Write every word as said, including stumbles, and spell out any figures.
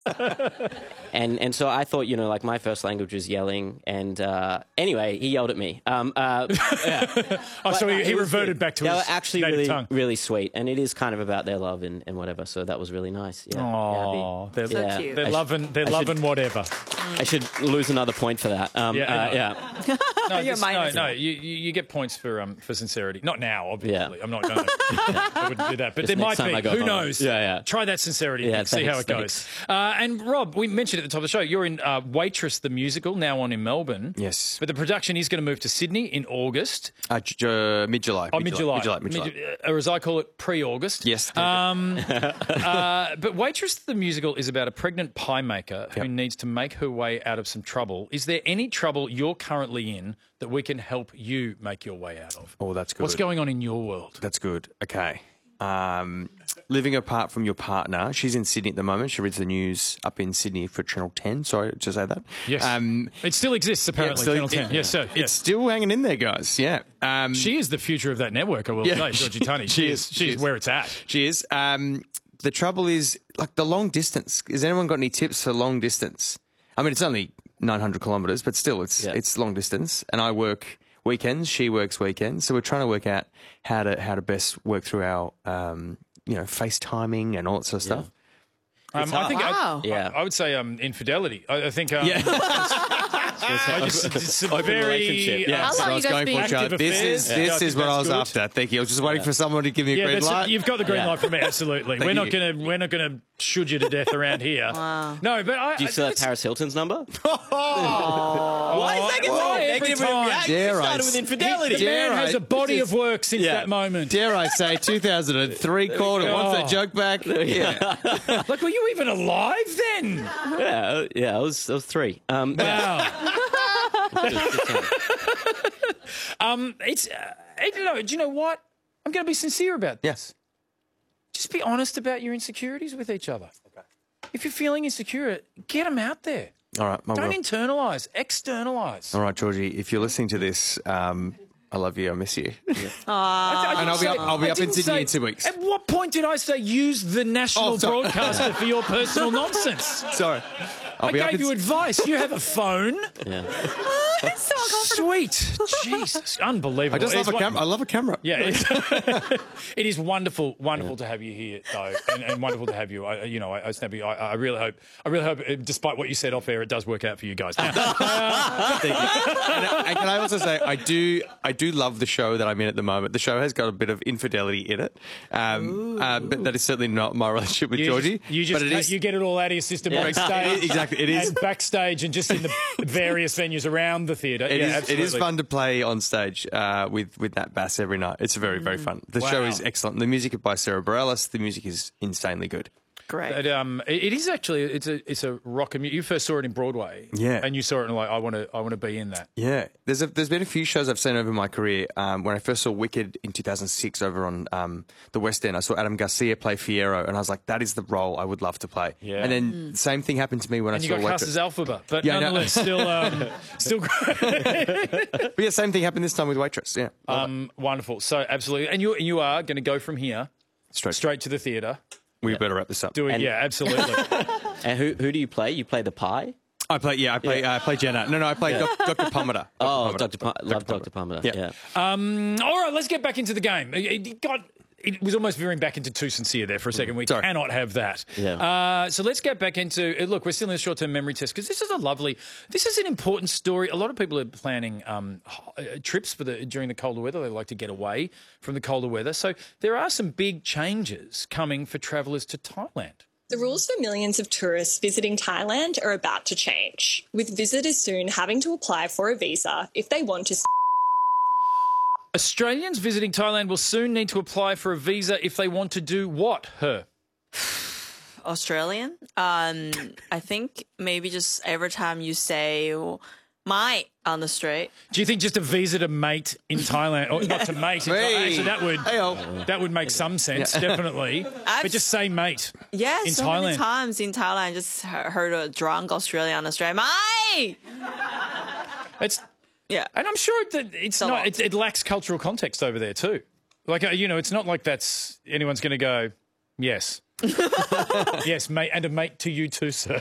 and and so I thought, you know, like my first language was yelling. And uh, anyway, he yelled at me. Um, uh, yeah. oh, so he, he reverted good. back to they his were actually native really, tongue. really sweet. And it is kind of about their love and, and whatever. So that was really nice. Yeah. Oh, yeah, they're, So yeah. cute. they're I loving, they're I should- loving whatever. I should lose another point for that. Um, Yeah, I uh, know. yeah. No, You're this- no, minus no, one. you, you you get points for um for sincerity. Not now, obviously. Yeah. I'm not going to. I wouldn't do that. But Just there next might time be. I go Who home. knows? Yeah, yeah. Try that sincerity Yeah, and see how it thanks, goes. Uh, and Rob, we mentioned at the top of the show, you're in uh, Waitress the musical, now on in Melbourne. Yes. But the production is going to move to Sydney in August. Uh, j- uh, mid-July. Oh, mid-July. Mid-July. Mid-July. Mid- or as I call it, pre-August. Yes. Um, uh, but Waitress the musical is about a pregnant pie maker who Yep. needs to make her way out of some trouble. Is there any trouble you're currently in that we can help you make your way out of? Oh, that's good. What's going on in your world? That's good. Okay. Um, living apart from your partner. She's in Sydney at the moment. She reads the news up in Sydney for Channel ten. Sorry to say that. Yes. Um, It still exists, apparently, so Channel it- ten. Yes, sir. It's Yes. still hanging in there, guys. Yeah. Um, She is the future of that network, I will Yeah, say, Georgie Tunney. she She is, is. she She's is. where it's at. She is. Um, the trouble is, like, the long distance. Has anyone got any tips for long distance? I mean, it's only nine hundred kilometres, but still, it's Yeah. it's long distance. And I work weekends. She works weekends. So we're trying to work out how to how to best work through our, um, you know, FaceTiming and all that sort of stuff. Um, I think Wow. I, Yeah. I, I would say um, infidelity. I, I think um, Yeah. I just, it's a Open very relationship, yeah. uh, How That's what long I you was guys going been- for, Chad. Active This affairs? is Yeah, I this think is what I that's was good. after. Thank you. I was just waiting for someone to give me a Yeah, green that's light. you've got the green Yeah. light from me. Absolutely, we're not you. gonna we're not gonna shoot you to death around here. Wow. No, but I, Do you I- still have it's- Paris Hilton's number? Why is that why every negative time? reaction? Dare You I started with s- infidelity. The man Dare has I- a body this of work since Yeah. that moment. Dare I say two thousand three called it. Wants Oh. that joke back? Yeah. Like, were you even alive then? Yeah, yeah. I was, I was three. Um, Wow. um, it's uh, you know, do you know what? I'm going to be sincere about this. Yes. Just be honest about your insecurities with each other. Okay. If you're feeling insecure, get them out there. All right. I Don't will. internalize, externalize. All right, Georgie. If you're listening to this, um, I love you. I miss you. I And I'll be didn't up- I'll be I up in didn't Sydney say- in two weeks. At what point did I say use the national Oh, sorry. broadcaster for your personal nonsense? Sorry. I'll I be up gave in you advice. You have a phone. yeah. It's so uncomfortable. Sweet. Jesus. Unbelievable. I just love It's a one- camera. I love a camera. Yeah, it's, it is wonderful, wonderful to have you here, though, and, and wonderful to have you. I, you know, I, I, Snappy, I, I really hope, I really hope, uh, despite what you said off air, it does work out for you guys. Now, Thank you. And, and can I also say, I do, I do love the show that I'm in at the moment. The show has got a bit of infidelity in it, um, uh, but that is certainly not my relationship with you Georgie. just, you, just but it is you get it all out of your system Yeah. backstage, exactly. It is. and backstage, and just in the various venues around the theatre. It yeah, is. It absolutely. is fun to play on stage uh, with with Nat Bass every night. It's very very fun. The show Wow. is excellent. The music is by Sarah Bareilles. The music is insanely good. Great. It, um, it, it is actually it's a it's a rock. and You first saw it in Broadway, Yeah. and you saw it and like I want to I want to be in that. Yeah, there's a, there's been a few shows I've seen over my career. Um, when I first saw Wicked in two thousand six over on um, the West End, I saw Adam Garcia play Fierro, and I was like, that is the role I would love to play. Yeah. And then the same thing happened to me when And I you saw got cast Waitress. as Alphaba, but Yeah, I know. nonetheless, still um, still great. But yeah, same thing happened this time with Waitress. Yeah, Um, wonderful. So absolutely, and you you are going to go from here straight. straight to the theatre. We better wrap this up. Do it, And- yeah, absolutely. And who who do you play? You play the pie? I play. Yeah, I play. Uh, I play Jenna. No, no, I play Doc Doctor Palmer. Oh, Doctor Pa- love Doctor Palmer. Yeah. Yeah. um, all right, let's get back into the game. It, it got. It was almost veering back into too sincere there for a second. We Sorry. cannot have that. Yeah. Uh, so let's get back into uh, look. We're still in the short-term memory test because this is a lovely. This is an important story. A lot of people are planning um, ho- uh, trips for the during the colder weather. They like to get away from the colder weather. So there are some big changes coming for travellers to Thailand. The rules for millions of tourists visiting Thailand are about to change, with visitors soon having to apply for a visa if they want to. Australians visiting Thailand will soon need to apply for a visa if they want to do what, her? Australian. Um, I think maybe just every time you say "mate" on the street. Do you think just a visa to mate in Thailand, or not to mate? in Thai- Hey. Actually, that would Hey-o. that would make some sense, definitely. I've But just say mate. Yeah, In so Thailand. many times in Thailand, I just he- heard a drunk Australian on the street, "mate." It's Yeah. and I'm sure that it's a not. lot. It, it lacks cultural context over there too. Like uh, you know, it's not like that's anyone's going to go. Yes. Yes, mate, and a mate to you too, sir.